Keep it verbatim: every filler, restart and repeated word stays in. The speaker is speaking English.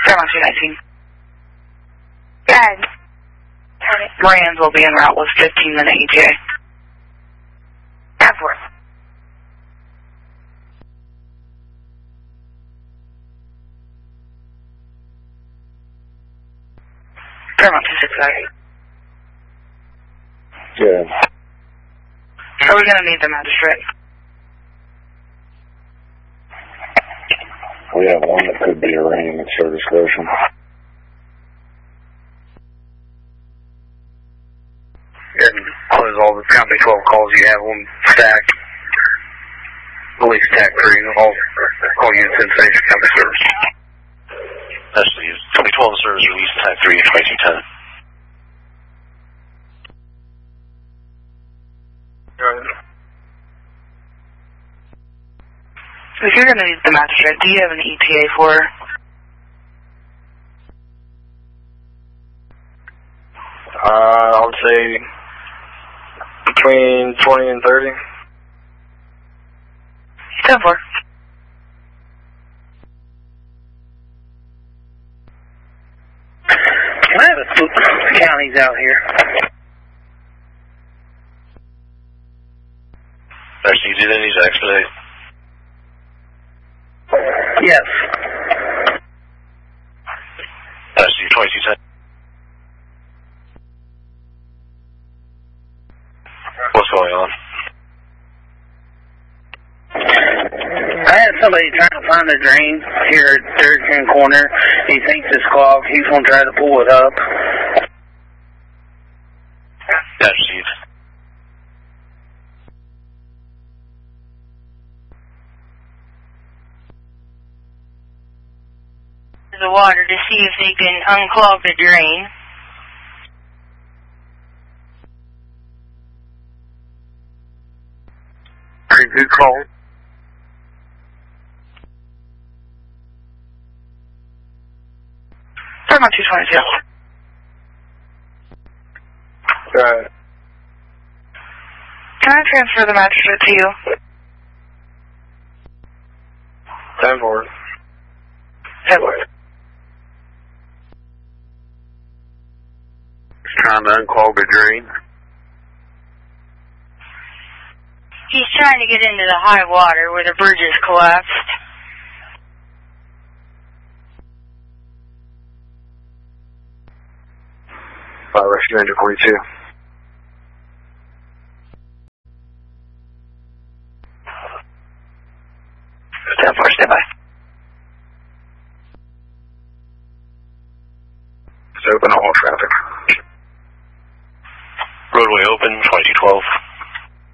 Grandma two nineteen. Good. Moran's will be en route with fifteen minute E T A. ten four. Grandma two six five. Good. Are we going to need the magistrate? We have one that could be arraigned at your discretion. And close all the County twelve calls you have on stack. Release tack three, all call units in Station County Service. Actually, County twelve service release tack three at twenty-two ten. If you're going to need the magistrate, do you have an E T A for her? Uh, I would say between twenty and thirty. ten four. Can I have a counties out here? Actually, do they need to expedite? Yes. Actually, twenty-two ten. What's going on? I had somebody trying to find a drain here at third and corner. He thinks it's clogged. He's going to try to pull it up. Yes, Chief. The water to see if they can unclog the drain. Good call. Grandma two twenty-two. Right. Can I transfer the magistrate to you? ten four. Edward. Trying to unclog the drain. He's trying to get into the high water where the bridge is collapsed. Fire Rescue Ranger forty-two. ten four, stand by. It's open to all traffic. Roadway open, twenty-two twelve.